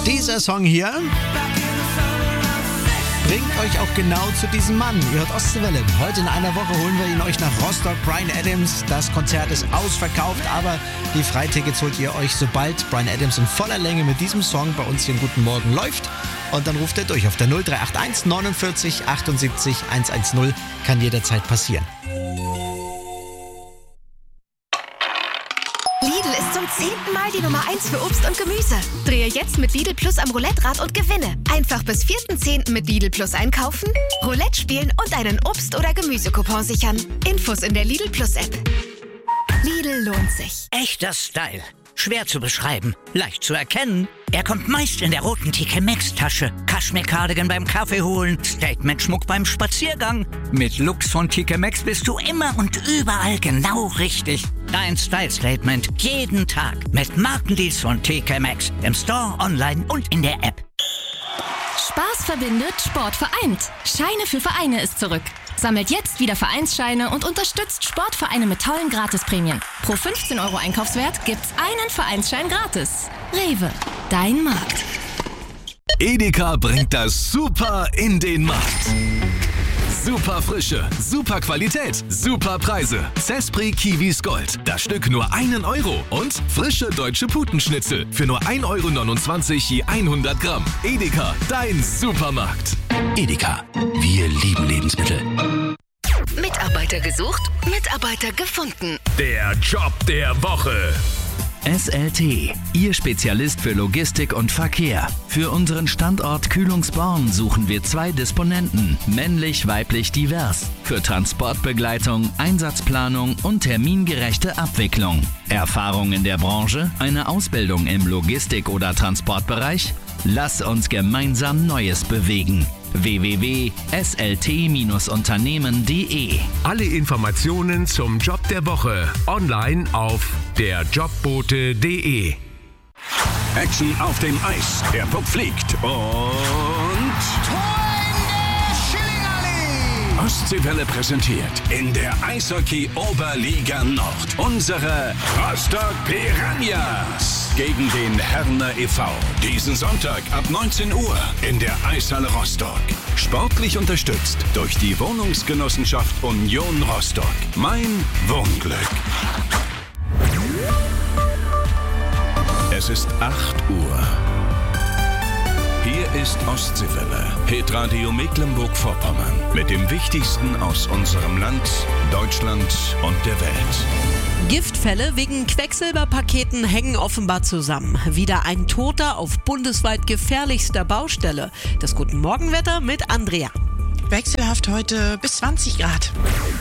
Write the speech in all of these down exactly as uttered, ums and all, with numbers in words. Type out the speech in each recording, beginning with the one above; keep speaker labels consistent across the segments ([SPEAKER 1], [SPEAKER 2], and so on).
[SPEAKER 1] Dieser Song hier bringt euch auch genau zu diesem Mann. Ihr hört Ostseewelle. Heute in einer Woche holen wir ihn euch nach Rostock. Bryan Adams. Das Konzert ist ausverkauft, aber die Freitickets holt ihr euch, sobald Bryan Adams in voller Länge mit diesem Song bei uns hier im Guten Morgen läuft. Und dann ruft er durch auf der null drei acht eins neunundvierzig achtundsiebzig hundertzehn. Kann jederzeit passieren.
[SPEAKER 2] Lidl ist zum zehnten Mal die Nummer eins für Obst und Gemüse. Drehe jetzt mit Lidl Plus am Roulette-Rad und gewinne. Einfach bis vierten zehnten mit Lidl Plus einkaufen, Roulette spielen und einen Obst- oder Gemüsecoupon sichern. Infos in der Lidl Plus App. Lidl lohnt sich.
[SPEAKER 3] Echter Style. Schwer zu beschreiben, leicht zu erkennen. Er kommt meist in der roten T K Maxx Tasche. Kaschmir-Cardigan beim Kaffee holen, Statement-Schmuck beim Spaziergang. Mit Looks von T K Maxx bist du immer und überall genau richtig. Dein Style-Statement jeden Tag mit Markendeals von T K Maxx. Im Store, online und in der App.
[SPEAKER 4] Spaß verbindet, Sport vereint. Scheine für Vereine ist zurück. Sammelt jetzt wieder Vereinsscheine und unterstützt Sportvereine mit tollen Gratisprämien. Pro fünfzehn Euro Einkaufswert gibt's einen Vereinsschein gratis. Rewe, dein Markt.
[SPEAKER 5] Edeka bringt das Super in den Markt. Super Frische, super Qualität, super Preise. Zespri Kiwis Gold. Das Stück nur einen Euro. Und frische deutsche Putenschnitzel für nur ein Euro neunundzwanzig je hundert Gramm. Edeka, dein Supermarkt.
[SPEAKER 6] Edeka, wir lieben Lebensmittel.
[SPEAKER 2] Mitarbeiter gesucht, Mitarbeiter gefunden.
[SPEAKER 5] Der Job der Woche.
[SPEAKER 6] S L T, Ihr Spezialist für Logistik und Verkehr. Für unseren Standort Kühlungsborn suchen wir zwei Disponenten, männlich, weiblich, divers. Für Transportbegleitung, Einsatzplanung und termingerechte Abwicklung. Erfahrung in der Branche? Eine Ausbildung im Logistik- oder Transportbereich? Lass uns gemeinsam Neues bewegen. w w w punkt s l t unternehmen punkt d e.
[SPEAKER 5] Alle Informationen zum Job der Woche online auf der jobbote punkt d e.
[SPEAKER 7] Action auf dem Eis. Der Puck fliegt und... Tor in der Schillingallee! Ostseewelle präsentiert in der Eishockey-Oberliga Nord unsere Rostock Piranhas gegen den Herner e V. Diesen Sonntag ab neunzehn Uhr in der Eishalle Rostock. Sportlich unterstützt durch die Wohnungsgenossenschaft Union Rostock. Mein Wohnglück. Es ist acht Uhr. Hier ist Ostseewelle, Hitradio Mecklenburg-Vorpommern. Mit dem Wichtigsten aus unserem Land, Deutschland und der Welt.
[SPEAKER 8] Giftfälle wegen Quecksilberpaketen hängen offenbar zusammen. Wieder ein Toter auf bundesweit gefährlichster Baustelle. Das Guten Morgenwetter mit Andrea.
[SPEAKER 9] Wechselhaft heute bis zwanzig Grad.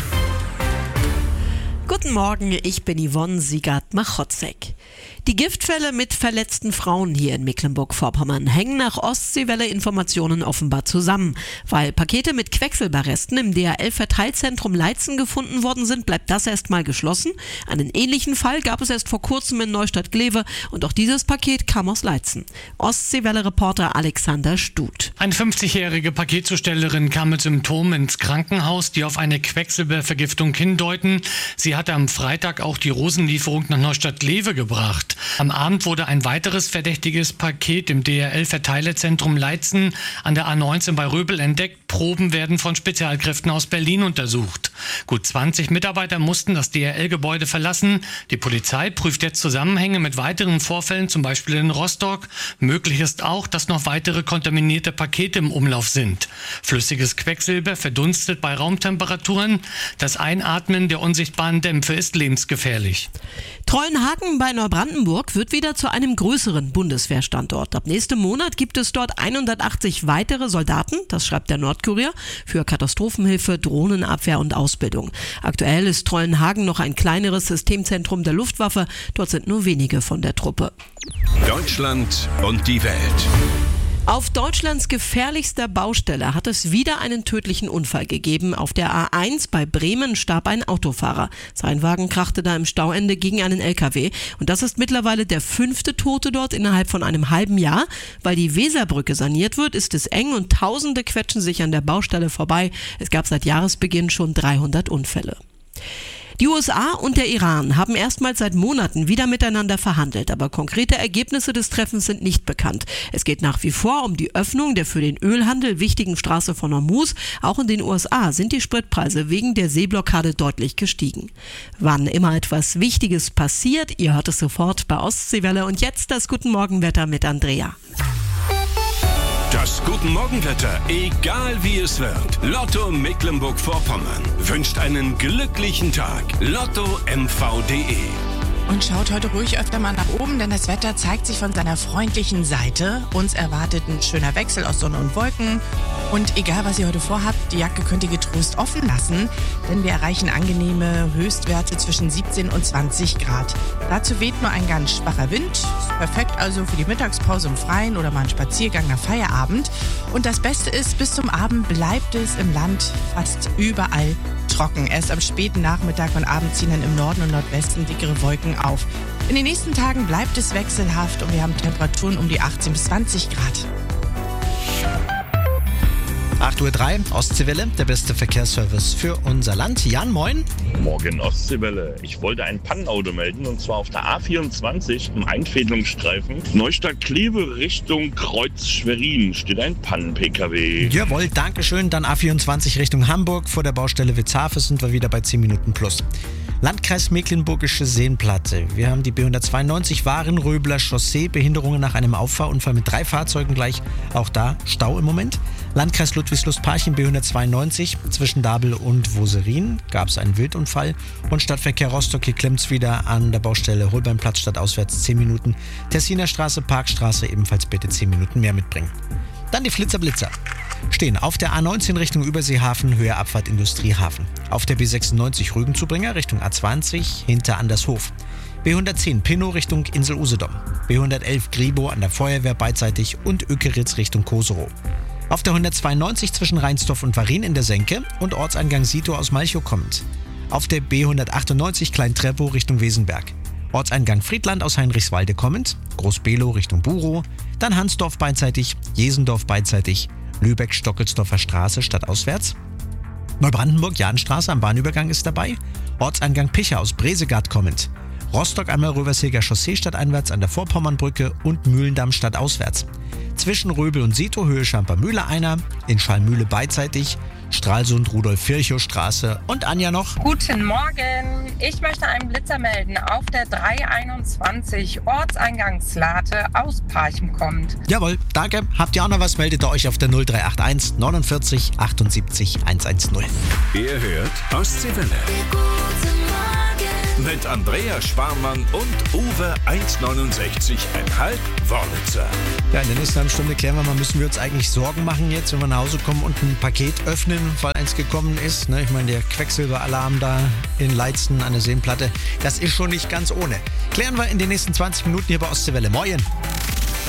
[SPEAKER 8] Guten Morgen, ich bin Yvonne Siegert-Machotzek. Die Giftfälle mit verletzten Frauen hier in Mecklenburg-Vorpommern hängen nach Ostseewelle-Informationen offenbar zusammen. Weil Pakete mit Quecksilberresten im D H L-Verteilzentrum Leitzen gefunden worden sind, bleibt das erstmal geschlossen. Einen ähnlichen Fall gab es erst vor kurzem in Neustadt-Glewe und auch dieses Paket kam aus Leitzen. Ostseewelle-Reporter Alexander Stut.
[SPEAKER 10] Eine fünfzigjährige Paketzustellerin kam mit Symptomen ins Krankenhaus, die auf eine Quecksilbervergiftung hindeuten. Sie hatte am Freitag auch die Rosenlieferung nach Neustadt-Glewe gebracht. Am Abend wurde ein weiteres verdächtiges Paket im D H L-Verteilerzentrum Leitzen an der A neunzehn bei Röbel entdeckt. Proben werden von Spezialkräften aus Berlin untersucht. Gut zwanzig Mitarbeiter mussten das D H L-Gebäude verlassen. Die Polizei prüft jetzt Zusammenhänge mit weiteren Vorfällen, zum Beispiel in Rostock. Möglich ist auch, dass noch weitere kontaminierte Pakete im Umlauf sind. Flüssiges Quecksilber verdunstet bei Raumtemperaturen. Das Einatmen der unsichtbaren Dämpfe ist lebensgefährlich.
[SPEAKER 8] Trollenhagen bei Neubrandenburg wird wieder zu einem größeren Bundeswehrstandort. Ab nächstem Monat gibt es dort hundertachtzig weitere Soldaten, das schreibt der Nordkurier, für Katastrophenhilfe, Drohnenabwehr und Ausbildung. Aktuell ist Trollenhagen noch ein kleineres Systemzentrum der Luftwaffe. Dort sind nur wenige von der Truppe.
[SPEAKER 7] Deutschland und die Welt.
[SPEAKER 8] Auf Deutschlands gefährlichster Baustelle hat es wieder einen tödlichen Unfall gegeben. Auf der A eins bei Bremen starb ein Autofahrer. Sein Wagen krachte da im Stauende gegen einen L K W. Und das ist mittlerweile der fünfte Tote dort innerhalb von einem halben Jahr. Weil die Weserbrücke saniert wird, ist es eng und Tausende quetschen sich an der Baustelle vorbei. Es gab seit Jahresbeginn schon dreihundert Unfälle. Die U S A und der Iran haben erstmals seit Monaten wieder miteinander verhandelt, aber konkrete Ergebnisse des Treffens sind nicht bekannt. Es geht nach wie vor um die Öffnung der für den Ölhandel wichtigen Straße von Hormuz. Auch in den U S A sind die Spritpreise wegen der Seeblockade deutlich gestiegen. Wann immer etwas Wichtiges passiert, ihr hört es sofort bei Ostseewelle. Und jetzt das Guten Morgenwetter mit Andrea.
[SPEAKER 7] Das Guten Morgenwetter, egal wie es wird. Lotto Mecklenburg-Vorpommern wünscht einen glücklichen Tag. Lotto M V punkt de.
[SPEAKER 9] Und schaut heute ruhig öfter mal nach oben, denn das Wetter zeigt sich von seiner freundlichen Seite. Uns erwartet ein schöner Wechsel aus Sonne und Wolken. Und egal, was ihr heute vorhabt, die Jacke könnt ihr getrost offen lassen, denn wir erreichen angenehme Höchstwerte zwischen siebzehn und zwanzig Grad. Dazu weht nur ein ganz schwacher Wind. Ist perfekt also für die Mittagspause im Freien oder mal einen Spaziergang nach Feierabend. Und das Beste ist, bis zum Abend bleibt es im Land fast überall trocken. Erst am späten Nachmittag und Abend ziehen dann im Norden und Nordwesten dickere Wolken auf. In den nächsten Tagen bleibt es wechselhaft und wir haben Temperaturen um die achtzehn bis zwanzig Grad.
[SPEAKER 1] acht Uhr drei, Ostseewelle, der beste Verkehrsservice für unser Land. Jan, moin.
[SPEAKER 11] Morgen Ostseewelle. Ich wollte ein Pannenauto melden und zwar auf der A vierundzwanzig im Einfädelungsstreifen. Neustadt-Kleve Richtung Kreuz Schwerin steht ein Pannen-P K W.
[SPEAKER 1] Jawohl, dankeschön. Dann A vierundzwanzig Richtung Hamburg. Vor der Baustelle Witzhafe sind wir wieder bei zehn Minuten plus. Landkreis Mecklenburgische Seenplatte. Wir haben die B hundertzweiundneunzig Warenröbler Chaussee. Behinderungen nach einem Auffahrunfall mit drei Fahrzeugen gleich. Auch da Stau im Moment. Landkreis Ludwigslust-Parchim B hundertzweiundneunzig. Zwischen Dabel und Woserin gab es einen Wildunfall. Und Stadtverkehr Rostock, hier klemmt's wieder an der Baustelle Holbeinplatz stadtauswärts zehn Minuten. Tessiner Straße, Parkstraße ebenfalls bitte zehn Minuten mehr mitbringen. Dann die Flitzer-Blitzer. Stehen auf der A neunzehn Richtung Überseehafen, Höhe Abfahrt Industriehafen. Auf der B sechsundneunzig Rügenzubringer Richtung A zwanzig, hinter Andershof. B hundertzehn Pinnow Richtung Insel Usedom. B hundertelf Gribo an der Feuerwehr beidseitig und Ökeritz Richtung Koserow. Auf der hundertzweiundneunzig zwischen Rheinsdorf und Varin in der Senke und Ortseingang Sito aus Malchow kommend. Auf der B hundertachtundneunzig Klein-Treppow Richtung Wesenberg. Ortseingang Friedland aus Heinrichswalde kommend, Groß-Below Richtung Burow, dann Hansdorf beidseitig, Jesendorf beidseitig, Lübeck-Stockelsdorfer Straße stadtauswärts. Neubrandenburg-Jahnstraße am Bahnübergang ist dabei, Ortseingang Picher aus Bresegard kommend, Rostock einmal Röverseger Chaussee stadteinwärts an der Vorpommernbrücke und Mühlendamm stadtauswärts. Zwischen Röbel und Sito Höhe Schamper-Mühle einer, in Schallmühle beidseitig, Stralsund, Rudolf-Virchow-Straße und Anja noch.
[SPEAKER 12] Guten Morgen, ich möchte einen Blitzer melden auf der dreihunderteinundzwanzig Ortseingangsslate aus Parchim kommt.
[SPEAKER 1] Jawohl, danke. Habt ihr auch noch was, meldet ihr euch auf der null drei acht eins neunundvierzig achtundsiebzig hundertzehn.
[SPEAKER 7] Ihr hört Ostseewelle. Mit Andrea Sparmann und Uwe eins neunundsechzig Komma fünf Wörlitzer.
[SPEAKER 1] Ja, in der nächsten halben Stunde klären wir mal, müssen wir uns eigentlich Sorgen machen jetzt, wenn wir nach Hause kommen und ein Paket öffnen, weil eins gekommen ist. Ne? Ich meine, der Quecksilberalarm da in Leitzen an der Seenplatte, das ist schon nicht ganz ohne. Klären wir in den nächsten zwanzig Minuten hier bei Ostseewelle. Moin!